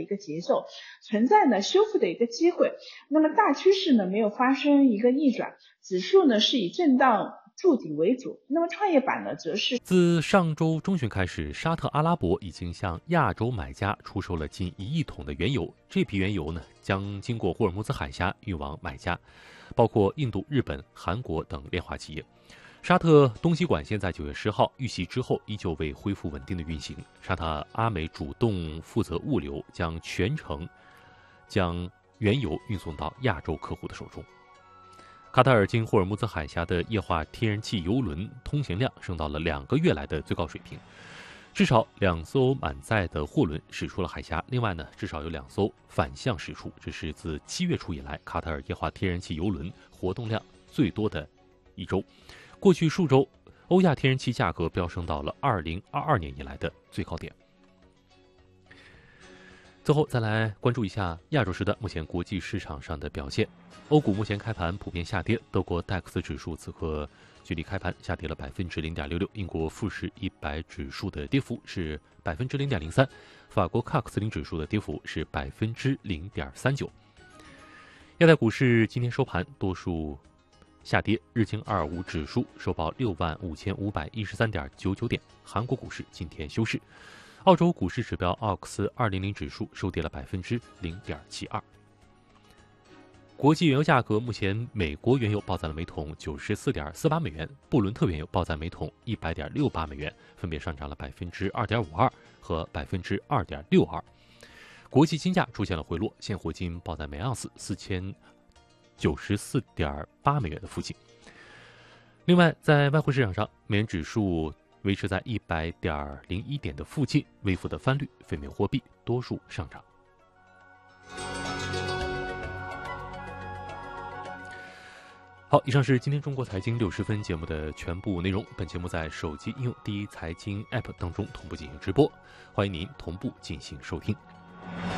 一个节奏，存在呢修复的一个机会。那么大趋势呢没有发生一个逆转，指数呢是以震荡筑底为主。那么创业板呢则是自上周中旬开始，沙特阿拉伯已经向亚洲买家出售了近1亿桶的原油，这批原油呢将经过霍尔木兹海峡运往买家，包括印度、日本、韩国等炼化企业。沙特东西管线在9月10号遇袭之后依旧未恢复稳定的运行，沙特阿美主动负责物流，将全程将原油运送到亚洲客户的手中。卡塔尔经霍尔木兹海峡的液化天然气油轮通行量升到了2个月来的最高水平，至少2艘满载的货轮驶出了海峡，另外呢，至少有2艘反向驶出，这是自7月初以来卡塔尔液化天然气油轮活动量最多的一周。过去数周，欧亚天然气价格飙升到了2022年以来的最高点。最后再来关注一下亚洲时段目前国际市场上的表现。欧股目前开盘普遍下跌，德国戴克斯指数此刻距离开盘下跌了 0.66%， 英国富时100指数的跌幅是 0.03%， 法国CAC 40指数的跌幅是 0.39%。亚太股市今天收盘多数下跌，日经225指数收报65513.99点，韩国股市今天休市。澳洲股市指标奥克斯200指数收跌了 0.72%。国际原油价格目前，美国原油报在了每桶94.48美元，布伦特原油报在每桶100.68美元，分别上涨了 2.52% 和 2.62%。国际金价出现了回落，现货金报在每盎司4094.8美元的附近。另外，在外汇市场上，美元指数维持在100.01点的附近，微幅的翻绿，非美货币多数上涨。好，以上是今天中国财经60分节目的全部内容。本节目在手机应用第一财经 App 当中同步进行直播，欢迎您同步进行收听。